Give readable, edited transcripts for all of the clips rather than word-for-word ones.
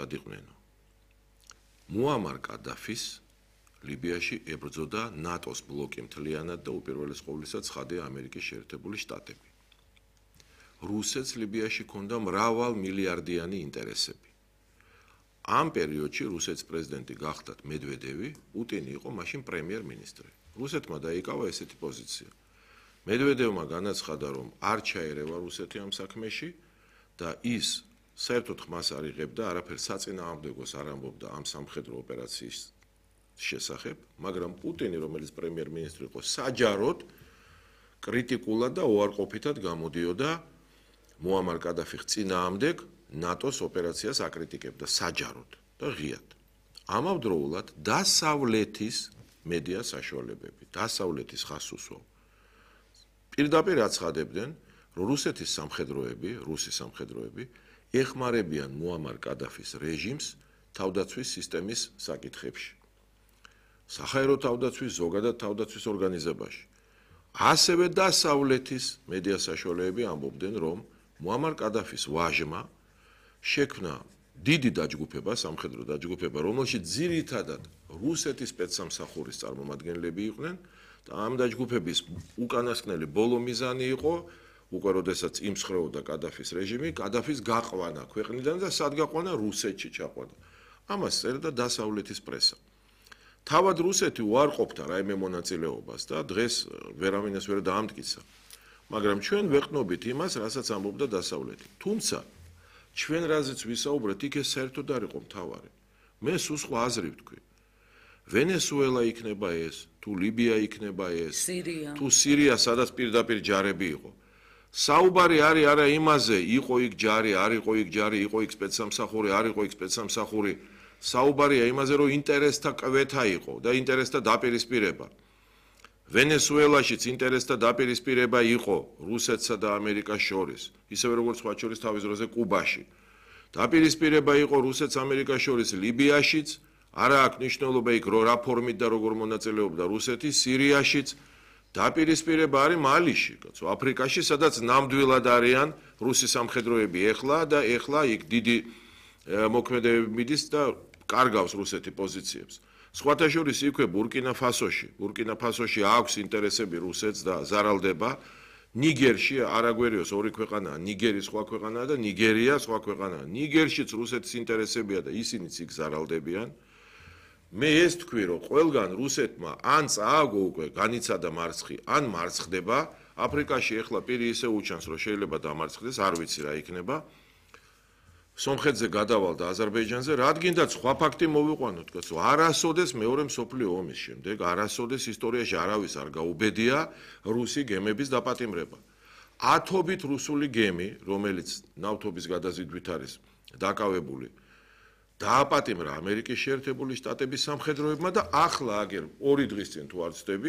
დადიყვნენო. მუამარ კადაფის ლიბიაში ებრძოდა ნატოს ბლოკი მთლიანად და უპირველეს ყოვლისა ცხადია ამერიკის შეერთებული შტატები. რუსეთს ლიბიაში ჰქონდა მრავალმილიარდიანი ინტერესები. ამ პერიოდში რუსეთის პრეზიდენტი გახდათ მედვედევი, პუტინი იყო მაშინ პრემიერ-მინისტრი. რუსეთმა დაიკავა ესეთი პოზიცია. მედვედევმა განაცხადა, რომ არ ჩაერევა რუსეთი ამ საქმეში და ის საერთოდ ხმას არ იღებდა, არაფერს საწინააღმდეგოს არ ამბობდა ამ სამხედრო ოპერაციის შესახებ, მაგრამ პუტინი, რომელიც პრემიერ-მინისტრი იყო, საჯაროდ კრიტიკულად და უარყოფითად გამოდიოდა მუამარ კადაფის წინააღმდეგ ნატოს ოპერაციას აკრიტიკებდა საჯაროდ და ღიად. ამავდროულად დასავლეთის მედია საშუალებები, დასავლეთის ხასუსო პირდაპირ აცხადებდნენ, რომ რუსეთის სამხედროები, რუსის სამხედროები ეხმარებიან მუამარ კადაფის რეჟიმს თავდაცვის სისტემის საკითხებში. საჰაერო თავდაცვის, ზოგადად თავდაცვის ორგანიზებაში. ასევე დასავლეთის მედია საშუალებები ამბობდნენ, რომ მუამარ კადაფის ვაჟმა შექმნა დიდი დაჯგუფება, სამხედრო დაჯგუფება, რომელშიც ძირითადად რუსეთის სპეცსამსახურის წარმომადგენლები იყვნენ და ამ დაჯგუფების უკანასკნელი ბოლო მიზანი იყო, უკვე როდესაც იმსხვრეოდა კადაფის რეჟიმი, კადაფის გაყვანა ქვეყნიდან და სად გაყვანა რუსეთში ჩაყვანა. ამას წერდა დასავლეთის პრესა. თავად რუსეთი უარყოფდა რაიმე მონაწილეობას და დღეს ვერავინეს ვერ დაამტკიცა. მაგრამ ჩვენ ვეყნობით იმას, რასაც ამბობდა დასავლეთი. თუმცა ჩვენ რაზეც ვისაუბრეთ, იქ ეს საერთოდ არ იყო მთავარი. მე სულ სხვა აზრი ვთქვი. ვენესუელა იქნება ეს, თუ ლიბია იქნება ეს, თუ სირია, სადაც პირდაპირ ჯარები იყო. საუბარი არის არა იმაზე, იყო იქ ჯარი, არ იყო იქ ჯარი, იყო იქ სპეცსამსახური, არ იყო იქ სპეცსამსახური. საუბარია იმაზე, რომ ინტერესთა კვეთა იყო და ინტერესთა დაპირისპირება. ვენესუელაშიც ინტერესთა დაპირისპირება იყო რუსეთსა და ამერიკას შორის, ისევე როგორც სხვა შორის თავის დროზე კუბაში. დაპირისპირება იყო რუსეთს ამერიკას შორის ლიბიაშიც, არა აქვს მნიშვნელობა იქ რა ფორმით და როგორ მონაწილეობდა რუსეთი, სირიაშიც. დაპირისპირება არის მალიში, კაცო, აფრიკაში, სადაც ნამდვილად არიან რუსის სამხედროები ეხლა და ეხლა იქ დიდი მოქმედებები მიდის და კარგავს რუსეთი პოზიციებს. სხვათა შორის იქვე ბურკინა-ფასოში აქვს ინტერესები რუსეთს და ზარალდება. ნიგერში არაგვერიოს ორი ქვეყანაა, ნიგერი სხვა ქვეყანაა და ნიგერია სხვა ქვეყანაა. ნიგერშიც რუსეთის ინტერესებია და ისინიც იქ ზარალდებიან. მე ეს თქვი, რომ ყველგან რუსეთმა ან წააგო უკვე განიცადა მარცხი, ან მარცხდება. აფრიკაში ეხლა პირი ისე უჩანს, რომ შეიძლება დამარცხდეს, არ ვიცი რა იქნება. სომხეთზე გადავალ და აზერბაიჯანზე, რადგინდაც სხვა ფაქტი მოვიყვანოთ, კაცო, არასოდეს მეორე მსოფლიო ომის შემდეგ, არასოდეს ისტორიაში არავის არ გაუბედია რუსი გემების დაპატიმრება. ათობით რუსული გემი, რომელიც ნავთობის გადაზიდვით არის დაკავებული, დააპატიმრა ამერიკის შეერთებული შტატების სამხედროებმა და ახლა აგერ 2 დღის წინ თუ არ ვცდები,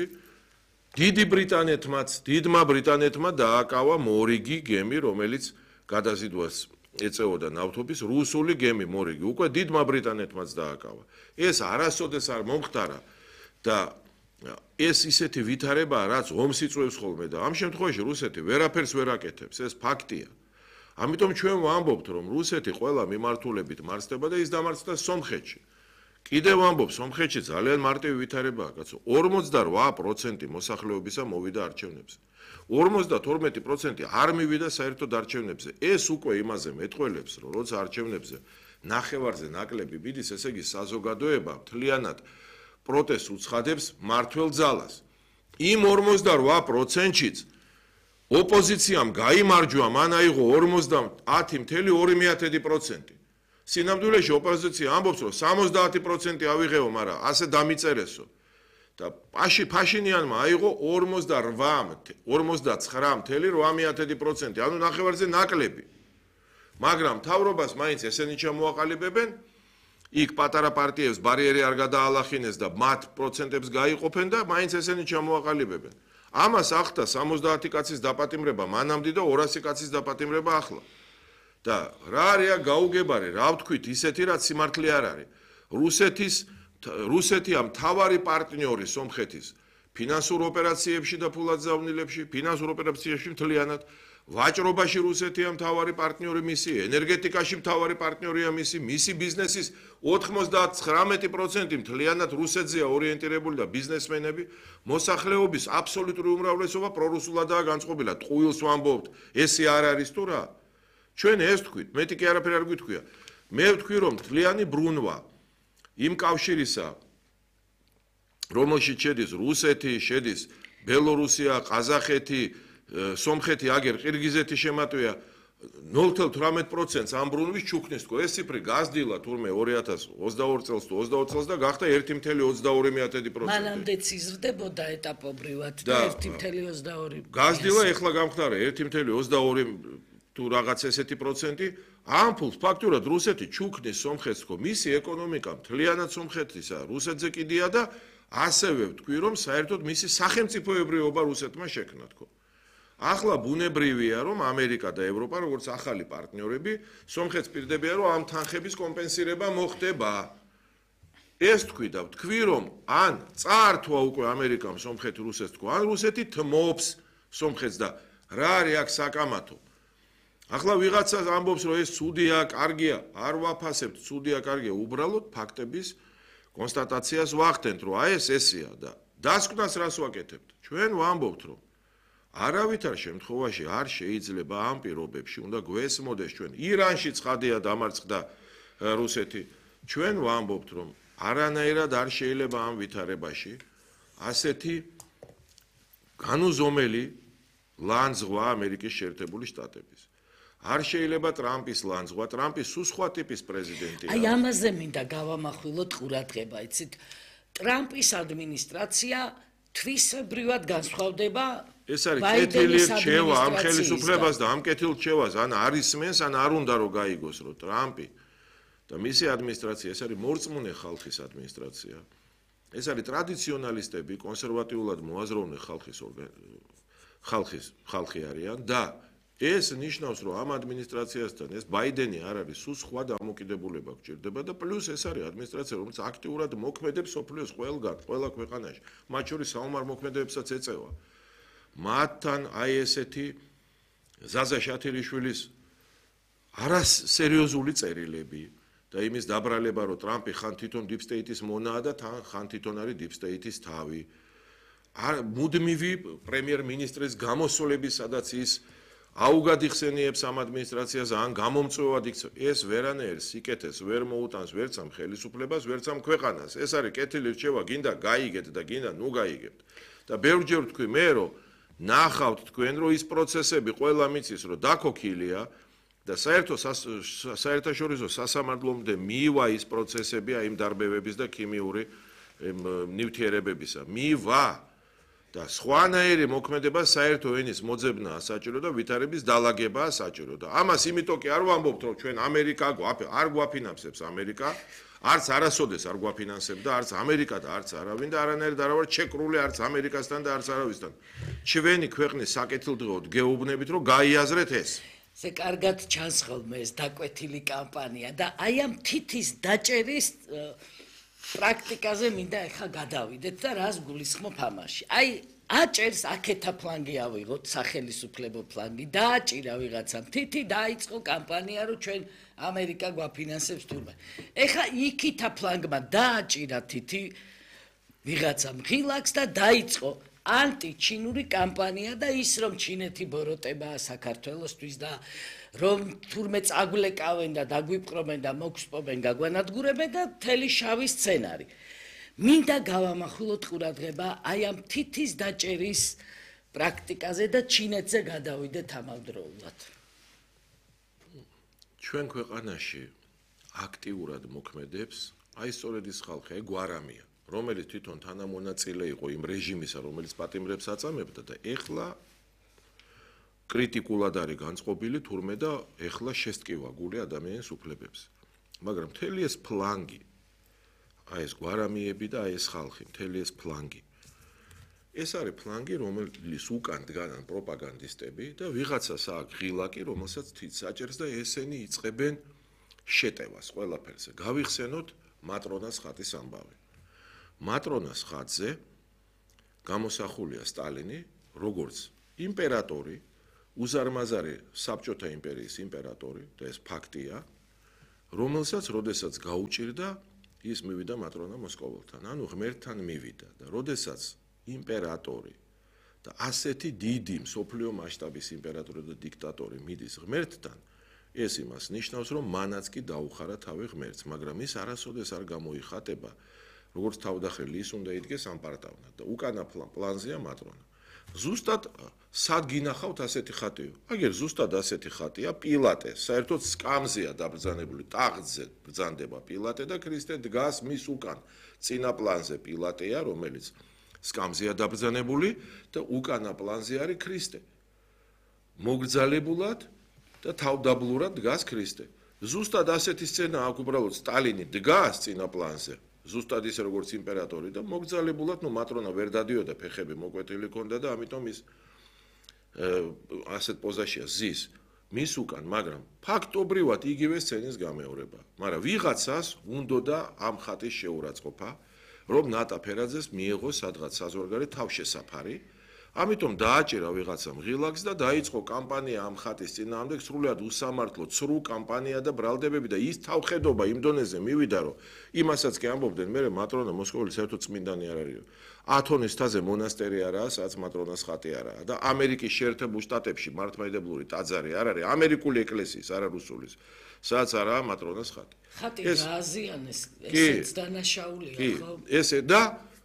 დიდმა ბრიტანეთმა დააკავა მორიგი გემი, რომელიც გადაზიდვას ეწეოდა ნავთობის რუსული გემი მორიგი, უკვე დიდმა ბრიტანეთმაც დააკავა. ეს არასოდეს არ მომხდარა და ეს ისეთი ვითარებაა, რაც ომს იწვევს ხოლმე და ამ შემთხვევაში რუსეთი ვერაფერს ვერ აკეთებს, ეს ფაქტია. ამიტომ ჩვენ ვამბობთ, რომ რუსეთი ყველა მიმართულებით მარცხდება და ის დამარცხდა სომხეთში. კიდევ ვამბობ, სომხეთში ძალიან მარტივი ვითარებაა, კაცო, 48% მოსახლეობისა მოვიდა არჩევნებზე. 52% არ მივიდა საერთოდ არჩევნებზე. ეს უკვე იმაზე მეტყველებს, რომ როცა არჩევნებზე ნახევარზე ნაკლები მიდის, ესე იგი საზოგადოება მთლიანად პროტესტს უცხადებს მმართველ ძალას. იმ 48%-შიც ოპოზიციამ გაიმარჯვა, მან აიღო 50.2%. სინამდვილეში ოპოზიცია ამბობს, რომ 70% ავიღეო, მაგრამ ასე დამიწერესო. და ფაშინიანმა აიღო 49.8%, ანუ ნახევარზე ნაკლები. მაგრამ მთავრობას მაინც ესენი ჩამოაყალიბებენ, იქ პატარა პარტიებს ბარიერი არ გადაალახინეს და მათ პროცენტებს გაიყოფენ და მაინც ესენი ჩამოაყალიბებენ. ამას ახდა 70 კაცის დაპატიმრება მანამდე და 200 კაცის დაპატიმრება ახლა. და რა არის გაუგებარი, რა ვთქვით, ისეთი რაც სიმართლე არ არის. რუსეთია მთავარი პარტნიორი სომხეთის ფინანსურ ოპერაციებში და ფულადზავნილებში, ფინანსურ ოპერაციებში მთლიანად. ვაჭრობაში რუსეთია მთავარი პარტნიორი მისი, ენერგეტიკაში მთავარი პარტნიორია მისი ბიზნესის 99% მთლიანად რუსეთზეა ორიენტირებული და ბიზნესმენები, მოსახლეობის აბსოლუტური უმრავლესობა პრორუსულადაა განწყობილი. ტყუილს ვამბობთ, ესე არ არის თუ რა? ჩვენ ეს ვთქვით, მეტი კი არაფერი არ გვითქვია. მე ვთქვი, რომ მთლიანი ბრუნვა იმ კავშირისა, რომელშიც შედის რუსეთი, შედის ბელორუსია, ყაზახეთი, სომხეთი, აგერ ყირგიზეთი შემატვია 0.18% ამ ბრუნვის ჩუქნის თქო. ეს ციფრი გაზრდილა თურმე 2022 წელს თუ 24 წელს და გახდა 1.22%. მანამდეც იზრდებოდა ეტაპობრივად და 1.22. გაზრდილა ეხლა გამხდარა 1.22 თუ რაღაც ესეთი პროცენტი. ამ ფულს ფაქტურად რუსეთი ჩუქნის სომხეთს თქო. მისი ეკონომიკა მთლიანად სომხეთისა, რუსეთზე კიდია და ასევე ვთქვი, რომ საერთოდ მისი სახელმწიფოებრიობა რუსეთმა შექმნა თქო. ახლა ბუნებრივია, რომ ამერიკა და ევროპა, როგორც ახალი პარტნიორები, სომხეთს პირდებიან, რომ ამ თანხების კომპენსირება მოხდება. ეს თქვი და ვთქვი, რომ ან წაართვა უკვე ამერიკამ სომხეთი რუსეთს თქო, ან რუსეთი თმობს სომხეთს და რა არის აქ საკამათო. ახლა ვიღაცა ამბობს, რომ ეს ცუდია, კარგია, არ ვაფასებთ, ცუდია, კარგია, უბრალოდ ფაქტების კონსტატაციას ვახდენთ, რომ აი ეს ესეა და დასკვნას რას ვაკეთებთ? ჩვენ ვამბობთ, რომ არავითარ შემთხვევაში არ შეიძლება ამ პირობებში უნდა გვესმოდეს ჩვენ ირანში ცხადია დამარცხდა რუსეთი ჩვენ ვამბობთ რომ არანაირად არ შეიძლება ამ ვითარებაში ასეთი განუზომელი ლანძღვა ამერიკის შეერთებული შტატების არ შეიძლება ტრამპის ლანძღვა ტრამპის სხვა ტიპის პრეზიდენტია აი ამაზე მინდა გავამახვილოთ ყურადღება იცით ტრამპის ადმინისტრაცია თვისებრივად განსხვავდება ეს არის კეთილი რჩევა ამ ხელისუფლებას და ამ კეთილ რჩევას ან არ ისმენს ან არ უნდა რომ გაიგოს რომ ტრამპი და მისი ადმინისტრაცია ეს არის მორწმუნე ხალხის ადმინისტრაცია ეს არის ტრადიციონალისტები კონსერვატიულად მოაზროვნე ხალხი არიან და ეს ნიშნავს რომ ამ ადმინისტრაციასთან ეს ბაიდენი არ არის სულ სხვა დამოკიდებულება გჭირდება და პლუს ეს არის ადმინისტრაცია რომელიც აქტიურად მოქმედებს სოფლიოს ყველა ქვეყანაში მათ შორის საომარ მოქმედებებსაც ეწევა მათთან აი ესეთი ზაზა შათილიშვილის არასერიოზული წერილები და იმის დაბრალება რომ ტრამპი ხან თვითონ დიპ სტეიტის მონაა და ხან თვითონ არის დიპ სტეიტის თავი მუდმივი პრემიერ-მინისტრის გამოსვლები სადაც ის აუგად იხსენიებს ამ ადმინისტრაციას ან გამომწვევად იქცევს ეს ვერანაირ სიკეთეს ვერ მოუტანს ვერც ამ ხელისუფლებას ვერც ამ ქვეყანას ეს არის კეთილი რჩევა გინდა გაიგეთ და გინდა ნუ გაიგებთ და ბევრჯერ ვთქვი მე რომ ნახავთ თქვენ რომ ის პროცესები ყველა მიცის რომ დაქოქილია და საერთაშორისო სასამართლომდე მივა ის პროცესები აი იმ დარბევების და ქიმიური ნივთიერებებისა მივა და სხვანაირი მოქმედება საერთო ენის მოძებნაა საჭირო და ვითარების დალაგებაა საჭირო და ამას იმიტომ კი არ ვამბობთ რომ ჩვენ ამერიკა არ გვაფინანსებს ამერიკა არც არასოდეს არ გვაფინანსებდა არც ამერიკა და არც არავინ და არანაირად არ ვარ ჩეკრული არც ამერიკასთან და არც არავისთან ჩვენი ქვეყნის საკეთილდღეოდ გეუბნებით რომ გაიაზრეთ ეს ზე კარგად ჩანს ხოლმე ეს დაკვეთილი კამპანია და აი ამ თითის დაჭერის პრაქტიკაზე მინდა ახლა გადავიდეთ და რას გულისხმობ ამაში აი აჭერს აქეთა ფლანგი ავიღოთ სახელისუფლებო ფლანგი დააჭირა ვიღაცამ თითი დაიწყო კამპანია რომ ჩვენ ამერიკა გვაფინანსებს თურმე ეხლა იქითა ფლანგმა დააჭირა თითი ვიღაცამ ღილაკს და დაიწყო ანტიჩინური კამპანია და ის რომ ჩინეთი ბოროტებაა საქართველოსთვის და რომ თურმე წაგვლეკავენ და დაგვიპყრობენ და მოგსპობენ გაგვანადგურებენ და მთელი შავი სცენარი მინდა გავამახვილოთ ყურადღება აი ამ თითის დაჭერის პრაქტიკაზე და ჩინეთზე გადავიდეთ ამავდროულად ჩვენ ქვეყანაში აქტიურად მოქმედებს აი სწორედ ის ხალხი აი გვარამია რომელიც თვითონ თანამონაწილე იყო იმ რეჟიმისა რომელიც პატიმრებს აწამებდა და ეხლა კრიტიკულად არის განწყობილი თურმე და ეხლა შესტკივა გული ადამიანის უფლებებს მაგრამ მთელი ეს ფლანგი აი ეს გვარამიები და აი ეს ხალხი მთელი ეს ფლანგი ეს არის ფლანგი რომელიც უკან დგანან პროპაგანდისტები და ვიღაცას აქვს ღილაკი რომელსაც თვით საჭერს და ესენი იწყებენ შეტევას ყველაფერზე გავიხსენოთ მატრონას ხატის ამბავი მატრონას ხატზე გამოსახულია სტალინი როგორც იმპერატორი უზარმაზარი საბჭოთა იმპერიის იმპერატორი და ეს ფაქტია, რომელსაც როდესაც გაუჭირდა ის მივიდა მატრონა მოსკოველთან, ანუ ღმერთთან მივიდა და როდესაც იმპერატორი და ასეთი დიდი მსოფლიო მასშტაბის იმპერატორი და დიქტატორი მიდის ღმერთთან, ეს იმას ნიშნავს, რომ მანაც კი დაუხარა თავი ღმერთს, მაგრამ ის არასოდეს არ გამოიხატება, როგორც თავდახელი ის უნდა იდგეს ამ პარტავნად და უკანა პლანზეა მატრონა. ზუსტად სად გინახავთ ასეთი ხატიო? აგერ ზუსტად ასეთი ხატია პილატე, საერთოდ სკამზეა დაბრძანებული, ტახტზე ბრძანდება პილატე და ქრისტე დგას მის უკან. წინა პლანზე პილატეა, რომელიც სკამზეა დაბრძანებული და უკანა პლანზე არის ქრისტე. მოგრძალებულად და თავდაბლურად დგას ქრისტე. ზუსტად ასეთი სცენა აქვს უბრალოდ სტალინი დგას წინა პლანზე. ზუსტად ისე როგორც იმპერატორი და მოგრძალებულად მატრონა ვერ დადიოდა, ფეხები მოკვეთილი ჰქონდა და ამიტომ ის ასეთ პოზაშია ზის მის უკან, მაგრამ ფაქტობრივად იგივე სცენის გამეორება. მაგრამ ვიღაცას უნდოდა ამ ხატის შეურაცხყოფა, რომ ნატა ფერაძეს მიეღო სადღაც საზღვარგარეთ თავშესაფარი, ამიტომ დააჭირა ვიღაცამ ღილაკს და დაიწყო კამპანია ამ ხატის წინააღმდეგ, სრულად უსამართლო, ცრუ კამპანია და ბრალდებები და ის თავხედობა იმ დონეზე მივიდა, რომ იმასაც კი ამბობდნენ, მე მატრონა მოსკოველი საერთოდ წმინდანი არ არის. ათონის თაზე მონასტერი არაა, სადაც მატრონას ხატი არაა და ამერიკის შეერთებულ შტატებში მართლმადიდებლური ტაძარი არ არის, ამერიკული ეკლესიის, არა რუსულის, სადაც არაა მატრონას ხატი. ხატი გააზიანეს, ესეც დანაშაულია, ხო? ესე და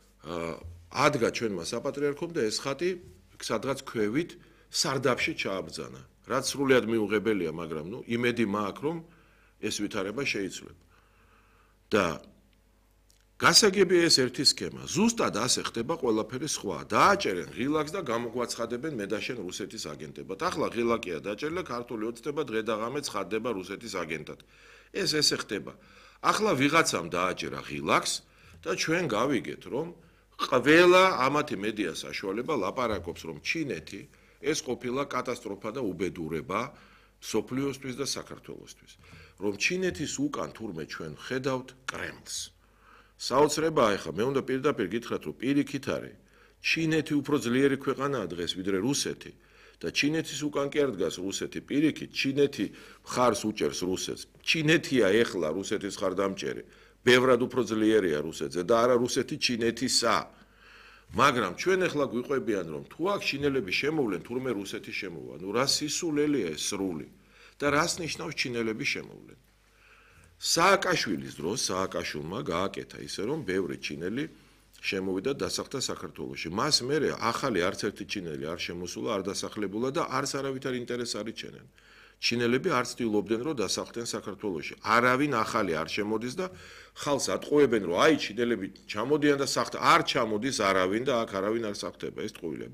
ადგა ჩვენმა საპატრიარქომ და ეს ხატი სადღაც ქვევით სარდაფში ჩააბრძანა. რაც სრულად მიუღებელია, მაგრამ იმედი მაქვს, რომ ეს ვითარება შეიცვლება. და გასაგებია ეს ერთი სქემა. ზუსტად ასე ხდება ყველაფერი სხვა. დააჭერენ ღილაკს და გამოგვაცხადებენ მე და შენ რუსეთის აგენტებად. ახლა ღილაკია დაჭერილი, ქართული ოცნება დღე და ღამე ცხადდება რუსეთის აგენტად. ეს ესე ხდება. ახლა ვიღაცამ დააჭერა ღილაკს და ჩვენ გავიგეთ, რომ ყველა ამათი მედია საშუალება ლაპარაკობს, რომ ჩინეთი ეს ყოფილა კატასტროფა და უბედურება სოფლიოსთვის და საქართველოსთვის. რომ ჩინეთის უკან თურმე ჩვენ ხედავთ კრემლს. საოცრებაა ახლა, მე უნდა პირდაპირ გითხრათ, რომ პირიქით არის, ჩინეთი უფრო ძლიერი ქვეყანაა დღეს ვიდრე რუსეთი და ჩინეთის უკან კი არ დგას რუსეთი პირიქით, ჩინეთი მხარს უჭერს რუსეთს. ჩინეთია ეხლა რუსეთის მხარდამჭერი. ბევრად უფრო ძლიერია რუსეთზე და არა რუსეთი ჩინეთისა. მაგრამ ჩვენ ახლა გვიყვებიან, რომ თუ აქ ჩინელები შემოვლენ, თურმე რუსეთი შემოვა. რა სისულელია ეს სრული და რას ნიშნავს ჩინელები შემოვლენ. სააკაშვილის დროს სააკაშვილმა გააკეთა ისე, რომ ბევრი ჩინელი შემოვიდა დასახლდა საქართველოში. მას მერე ახალი არც ერთი ჩინელი არ შემოსულა, არ დასახლებულა და არც არავითარ ინტერესს არ იჩენენ. ჩინელები არ ცდილობდნენ, რომ დასახლდნენ საქართველოში. არავინ ახალი არ შემოდის და ხალხს ატყუებენ, რომ აი ჩინელები ჩამოდიან და სახტა არ ჩამოდის არავინ და აქ არავინ არ სახტება. ეს ტყუილია.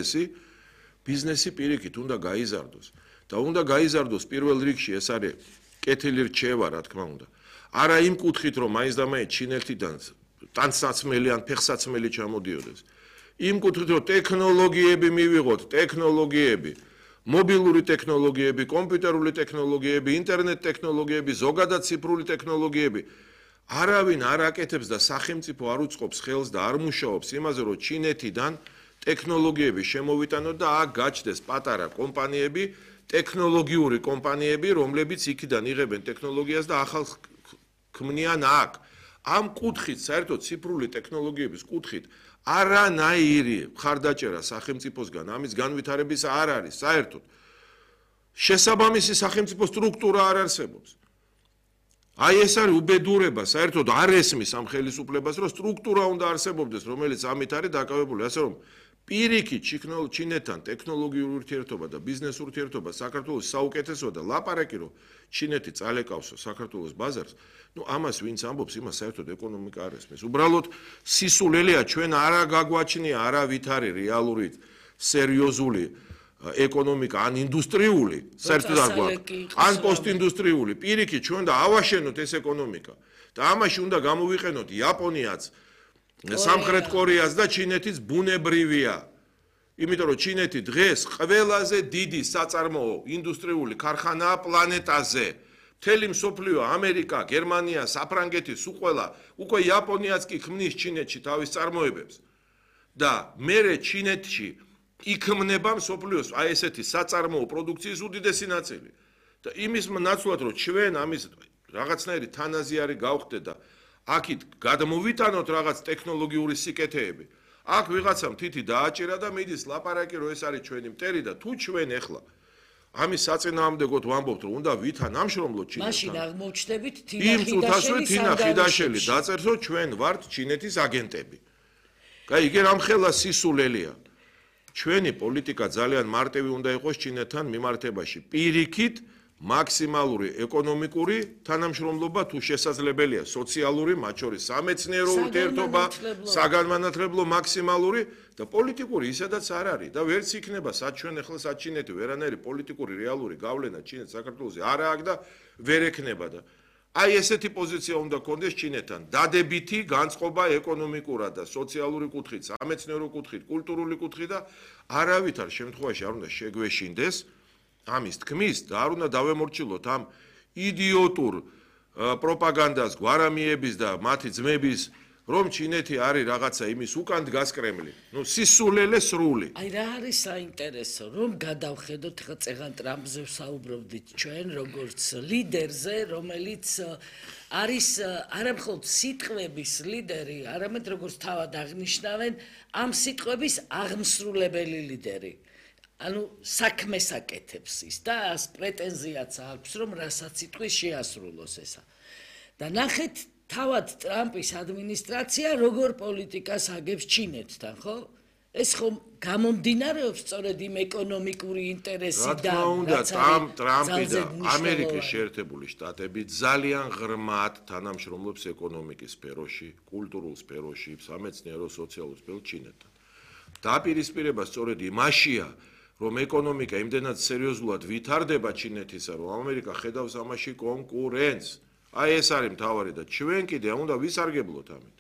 ბიზნესი პირიქით უნდა გაიზარდოს. და უნდა გაიზარდოს პირველ რიგში ეს არის კეთილი რჩევა, რა თქმა უნდა. არა იმ კუთხით, რომ მაინც და მაინც ჩინეთიდან ტანსაცმელი ან ფეხსაცმელი ჩამოდიოდეს. იმ კუთხით, რომ ტექნოლოგიები მივიღოთ, ტექნოლოგიები მობილური ტექნოლოგიები, კომპიუტერული ტექნოლოგიები, ინტერნეტ ტექნოლოგიები, ზოგადად ციფრული ტექნოლოგიები. არავინ არ აკეთებს და სახელმწიფო არ უწყობს ხელს და არ მუშაობს იმაზე, რომ ჩინეთიდან ტექნოლოგიები შემოვიტანოთ და აქ გაჩნდეს პატარა კომპანიები, ტექნოლოგიური კომპანიები, რომლებიც იქიდან იღებენ ტექნოლოგიას და ახალ ქმნიან აქ. ამ კუთხით, საერთოდ ციფრული ტექნოლოგიების კუთხით არანაირი მხარდაჭერა სახელმწიფოსგან ამის განვითარების არ არის, საერთოდ. შესაბამისი სახელმწიფო სტრუქტურა არ არსებობს. აი ეს არის უბედურება, საერთოდ არ ესმის ამ ხელისუფლებას, რომ სტრუქტურა უნდა არსებობდეს, რომელიც ამით არის დაკავებული, ასე რომ პირიქით ჩინეთთან ტექნოლოგიური ურთიერთობა და ბიზნეს ურთიერთობა საქართველოს საუკეთესოა და ლაპარაკი რომ ჩინეთი წალეკავსო საქართველოს ბაზარს, ამას ვინც ამბობს, იმას საერთოდ ეკონომიკა არ ესმის. უბრალოდ სისულელია ჩვენ არა გაგვაჩნია არავითარი რეალური სერიოზული ეკონომიკა ან ინდუსტრიული, საერთოდ არ გვაქვს, ან პოსტინდუსტრიული. პირიქით ჩვენ და ავაშენოთ ეს ეკონომიკა და ამაში უნდა გამოვიყენოთ იაპონიაც, სამხრეთ კორეას და ჩინეთის ბუნებრივია. იმიტომ რომ ჩინეთი დღეს ყველაზე დიდი საწარმოო ინდუსტრიული ქარხანაა პლანეტაზე. მთელი მსოფლიო, ამერიკა, გერმანია, საფრანგეთი, სულ ყველა, უკვე იაპონიაც კი ქმნის ჩინეთში თავის წარმოებებს. და მერე ჩინეთში იქმნება მსოფლიოს აი ესეთი საწარმოო პროდუქციის უდიდესი ნაწილი. და იმის ნაცვლად რომ ჩვენ ამის რაღაცნაირი თანაზიარი გავხდეთ და აქით გადმოვიტანოთ რაღაც ტექნოლოგიური სიკეთეები. აქ ვიღაცამ თითი დააჭირა და მიდის ლაპარაკი რომ ეს არის ჩვენი მტერი და თუ ჩვენ ახლა ამის საწინააღმდეგოდ ვამბობთ რომ უნდა ვითანამშრომლოთ ჩინეთთან. მაშინ აღმოჩნდებით იმ წუთასვე თინა ხიდაშელი დაწერს რომ ჩვენ ვართ ჩინეთის აგენტები. კაი, იგი რამხელა სისულელია. ჩვენი პოლიტიკა ძალიან მარტივი უნდა იყოს ჩინეთთან მიმართებაში. პირიქით მაქსიმალური ეკონომიკური თანამშრომლობა თუ შესაძლებელია სოციალური, მათ შორის სამეცნიერო ურთიერთობა, საგანმანათლებლო მაქსიმალური და პოლიტიკური ისედაც არ არის და ვერც იქნება სად ჩვენ ახლა სად ჩინეთი ვერანაირი პოლიტიკური რეალური გავლენა ჩინეთს საქართველოზე არ აქვს და ვერ ექნება და აი ესეთი პოზიცია უნდა გქონდეს ჩინეთთან. დადებითი განწყობა ეკონომიკურად და სოციალური კუთხით, სამეცნიერო კუთხით, კულტურული კუთხით და არავითარ შემთხვევაში არ უნდა შეგვეშინდეს ამის თქმის და არ უნდა დავემორჩილოთ ამ იდიოტურ პროპაგანდას გვარამიების და მათი ძმების რომ ჩინეთი არის რაღაცა იმის უკან დგას კრემლი. ნუ სისულელე სრული. აი რა არის საინტერესო რომ გადავხედოთ ხა წეგან ტრამპზე ვსაუბრობდით ჩვენ როგორც ლიდერზე რომელიც არის არამხოლოდ სიტყვების ლიდერი, არამედ როგორც თავად აღნიშნავენ ამ სიტყვების აღმსრულებელი ლიდერი. ანუ საქმეს აკეთებს ის და ას პრეტენზიაც აქვს რომ რასაც იტყვის შეასრულოს ესა. და ნახეთ თავად ტრამპის ადმინისტრაცია როგორ პოლიტიკას აგებს ჩინეთთან, ხო? ეს ხომ გამომდინარეობს სწორედ იმ ეკონომიკური ინტერესიდან, რა თქმა უნდა, ტრამპი და ამერიკის შეერთებული შტატები ძალიან ღრმად თანამშრომლობს ეკონომიკის სფეროში, კულტურულ სფეროში, სამეცნიერო, სოციალურ სფეროში ჩინეთთან. დაპირისპირება სწორედ იმაშია, რომ ეკონომიკა იმდენად სერიოზულად ვითარდება ჩინეთისა, რომ ამერიკა ხედავს ამაში კონკურენცს. აი ეს არის მთავარი და ჩვენ კიდე უნდა ვისარგებლოთ ამით.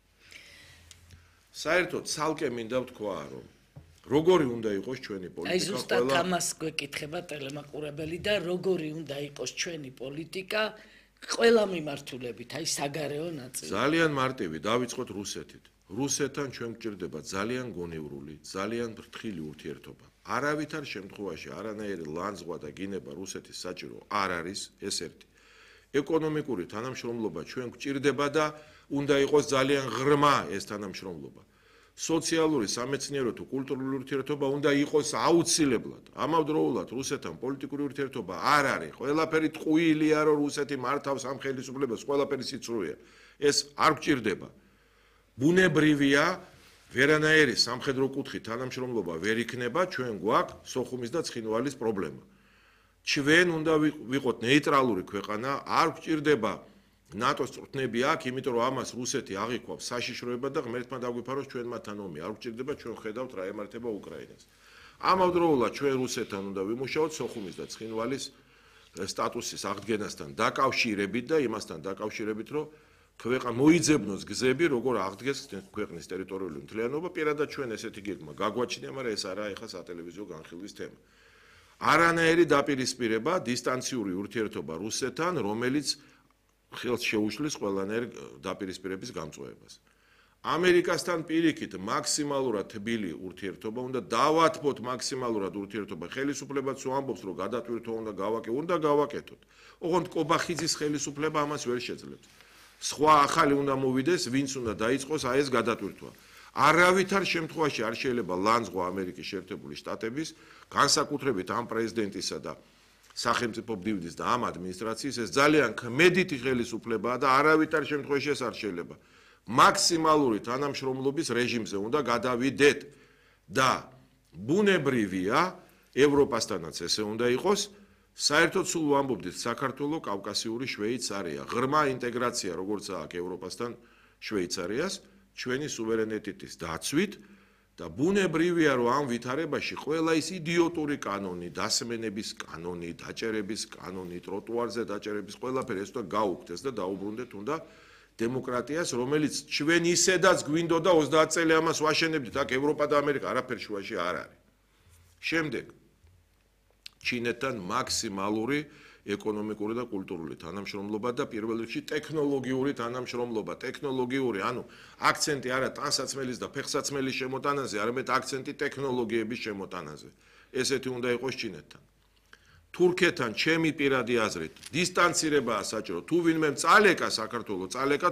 საერთოდ ცალკე მინდა ვთქვა, რომ როგორი უნდა იყოს ჩვენი პოლიტიკა. აი ზუსტად ამას გვეკითხება ტელემაყურებელი და როგორი უნდა იყოს ჩვენი პოლიტიკა ყველა მიმართულებით, აი საგარეო ნაწილი. ძალიან მარტივი, დავიწყოთ რუსეთით. რუსეთთან ჩვენ გვჭირდება ძალიან გონივრული, ძალიან ფრთხილი ურთიერთობა. არავითარ შემთხვევაში არანაირი ლანძღვა და გინება რუსეთის საჭირო არ არის, ეს ერთი. ეკონომიკური თანამშრომლობა ჩვენ გვჭირდება და უნდა იყოს ძალიან ღრმა ეს თანამშრომლობა. სოციალური, სამეცნიერო თუ კულტურული ურთიერთობა უნდა იყოს აუცილებლად. ამავდროულად რუსეთთან პოლიტიკური ურთიერთობა არ არის. ყველაფერი ტყუილია, რომ რუსეთი მართავს ამ ხელისუფლებას, ყველაფერი სიცრუეა. ეს არ გვჭირდება. ბუნებრივია, ვერანაირი სამხედრო კუთხით თანამშრომლობა ვერ იქნება, ჩვენ გვაქვს სოხუმის და ცხინვალის პრობლემა. ჩვენ უნდა ვიყოთ ნეიტრალური ქვეყანა, არ გვჭირდება ნატოს წვრთნები აქ, იმიტომ რომ ამას რუსეთი აღიქვავს საშიშროება და ღმერთმა დაგვიფაროს ჩვენ მათთან ომი. არ გვჭირდება, ჩვენ ხედავთ რა ემართება უკრაინას. ამავდროულად ჩვენ რუსეთთან უნდა ვიმუშაოთ სოხუმის და ცხინვალის სტატუსის აღდგენასთან დაკავშირებით და იმასთან დაკავშირებით, რომ ქვეყანა მოიძებნოს გზები, როგორ აღდგეს ქვეყნის ტერიტორიული მთლიანობა, პირადად ჩვენ ესეთი გეგმა გაგვაჩნია, მაგრამ ეს არაა ეხლა სატელევიზიო განხილვის თემა. არანაირი დაპირისპირება, დისტანციური ურთიერთობა რუსეთთან, რომელიც ხელს შეუშლის ყველანაირ დაპირისპირების გამწვევებას. ამერიკასთან პირიქით მაქსიმალურად თბილი ურთიერთობა უნდა დავათმოთ მაქსიმალურად ურთიერთობა. ხელისუფლებაც ვამბობს, რომ გადატვირთვა უნდა გავაკეთოთ. ოღონდ კობახიძის ხელისუფლება ამას ვერ შეძლებს. სხვა ახალი უნდა მოვიდეს, ვინც უნდა დაიწყოს აი ეს გადატვირთვა. არავითარ შემთხვევაში არ შეიძლება ლანძღვა ამერიკის შეერთებული შტატების, განსაკუთრებით ამ პრეზიდენტისა და სახელმწიფო მდივნის და ამ ადმინისტრაციის ეს ძალიან ქმედითი ხელისუფლებაა და არავითარ შემთხვევაში ეს არ შეიძლება. მაქსიმალური თანამშრომლობის რეჟიმზე უნდა გადავიდეთ და ბუნებრივია, ევროპასთანაც ესე უნდა იყოს. საერთოდ სულ ვამბობდით საქართველოს კავკასიური შვეიცარია, ღრმა ინტეგრაცია როგორც აქვს ევროპასთან შვეიცარიას, ჩვენი სუვერენიტეტის დაცვით და ბუნებრივია რომ ამ ვითარებაში ყველა ის იდიოტური კანონი, დასმენების კანონი, დაჭერების კანონი, ტროტუარზე დაჭერების ყველაფერი ეს უნდა გაუქმდეს და დაუბრუნდეთ უნდა დემოკრატიას, რომელიც ჩვენ ისედაც გვინდოდა 30 წელი ამას ვაშენებდით, აქ ევროპა და ამერიკა არაფერ შუაში არ არის. შემდეგ ჩინეთთან მაქსიმალური ეკონომიკური და კულტურული თანამშრომლობა და პირველ რიგში ტექნოლოგიური თანამშრომლობა, ტექნოლოგიური, ანუ აქცენტი არა ტანსაცმელის და ფეხსაცმელის შემოტანაზე, არამედ აქცენტი ტექნოლოგიების შემოტანაზე. ესეთი უნდა იყოს ჩინეთთან. თურქეთთან ჩემი პირადი აზრით დისტანცირებაა საჭირო. თუ ვინმე წალეკა საქართველოს, წალეკა